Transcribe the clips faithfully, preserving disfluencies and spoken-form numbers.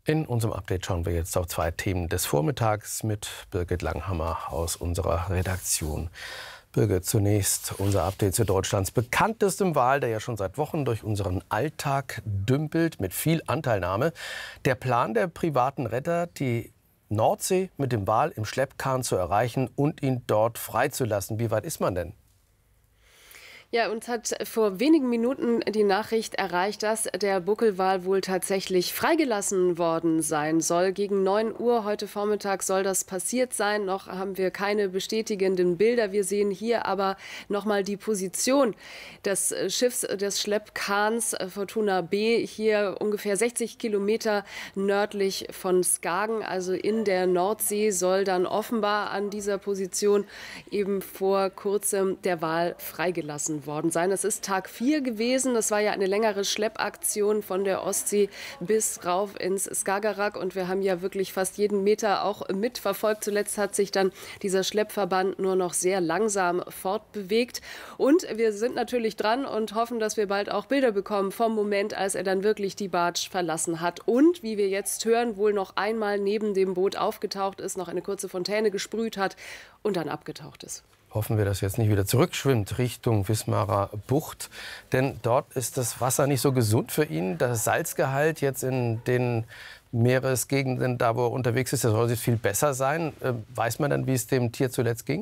In unserem Update schauen wir jetzt auf zwei Themen des Vormittags mit Birgit Langhammer aus unserer Redaktion. Birgit, zunächst unser Update zu Deutschlands bekanntestem Wal, der ja schon seit Wochen durch unseren Alltag dümpelt mit viel Anteilnahme. Der Plan der privaten Retter, die Nordsee mit dem Wal im Schleppkahn zu erreichen und ihn dort freizulassen. Wie weit ist man denn? Ja, uns hat vor wenigen Minuten die Nachricht erreicht, dass der Buckelwal wohl tatsächlich freigelassen worden sein soll. Gegen neun Uhr heute Vormittag soll das passiert sein. Noch haben wir keine bestätigenden Bilder. Wir sehen hier aber noch mal die Position des Schiffs des Schleppkahns Fortuna B, hier ungefähr sechzig Kilometer nördlich von Skagen, also in der Nordsee, soll dann offenbar an dieser Position eben vor kurzem der Wal freigelassen worden sein. Es ist Tag vier gewesen. Das war ja eine längere Schleppaktion von der Ostsee bis rauf ins Skagerrak. Und wir haben ja wirklich fast jeden Meter auch mitverfolgt. Zuletzt hat sich dann dieser Schleppverband nur noch sehr langsam fortbewegt. Und wir sind natürlich dran und hoffen, dass wir bald auch Bilder bekommen vom Moment, als er dann wirklich die Barge verlassen hat. Und, wie wir jetzt hören, wohl noch einmal neben dem Boot aufgetaucht ist, noch eine kurze Fontäne gesprüht hat und dann abgetaucht ist. Hoffen wir, dass jetzt nicht wieder zurückschwimmt Richtung Wismarer Bucht. Denn dort ist das Wasser nicht so gesund für ihn. Das Salzgehalt jetzt in den Meeresgegenden, da wo er unterwegs ist, das soll viel besser sein. Weiß man dann, wie es dem Tier zuletzt ging?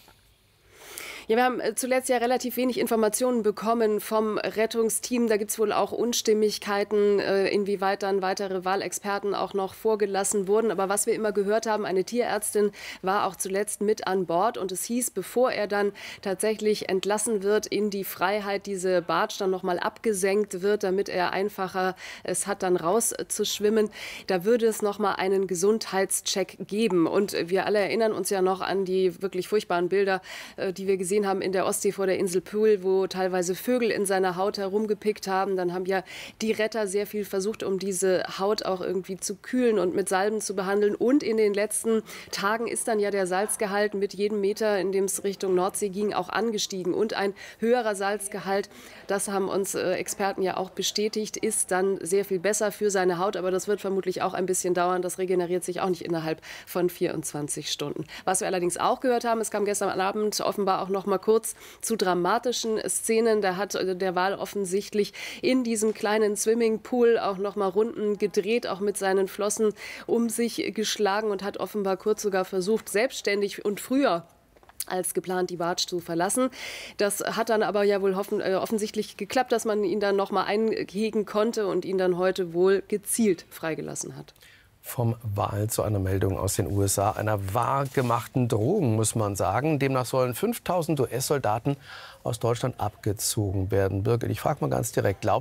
Ja, wir haben zuletzt ja relativ wenig Informationen bekommen vom Rettungsteam. Da gibt es wohl auch Unstimmigkeiten, inwieweit dann weitere Walexperten auch noch vorgelassen wurden. Aber was wir immer gehört haben, eine Tierärztin war auch zuletzt mit an Bord. Und es hieß, bevor er dann tatsächlich entlassen wird in die Freiheit, diese Barge dann noch mal abgesenkt wird, damit er einfacher es hat, dann rauszuschwimmen, da würde es noch mal einen Gesundheitscheck geben. Und wir alle erinnern uns ja noch an die wirklich furchtbaren Bilder, die wir gesehen haben in der Ostsee vor der Insel Pöhl, wo teilweise Vögel in seiner Haut herumgepickt haben. Dann haben ja die Retter sehr viel versucht, um diese Haut auch irgendwie zu kühlen und mit Salben zu behandeln. Und in den letzten Tagen ist dann ja der Salzgehalt mit jedem Meter, in dem es Richtung Nordsee ging, auch angestiegen. Und ein höherer Salzgehalt, das haben uns äh, Experten ja auch bestätigt, ist dann sehr viel besser für seine Haut. Aber das wird vermutlich auch ein bisschen dauern. Das regeneriert sich auch nicht innerhalb von vierundzwanzig Stunden. Was wir allerdings auch gehört haben, es kam gestern Abend offenbar auch noch mal kurz zu dramatischen Szenen. Da hat der Wal offensichtlich in diesem kleinen Swimmingpool auch noch mal Runden gedreht, auch mit seinen Flossen um sich geschlagen und hat offenbar kurz sogar versucht, selbstständig und früher als geplant die Barge zu verlassen. Das hat dann aber ja wohl hoffen, äh, offensichtlich geklappt, dass man ihn dann noch mal einhegen konnte und ihn dann heute wohl gezielt freigelassen hat. Vom Wal zu einer Meldung aus den U S A, einer wahrgemachten Drohung, muss man sagen. Demnach sollen fünftausend U S-Soldaten aus Deutschland abgezogen werden. Birgit, ich frage mal ganz direkt, glaubst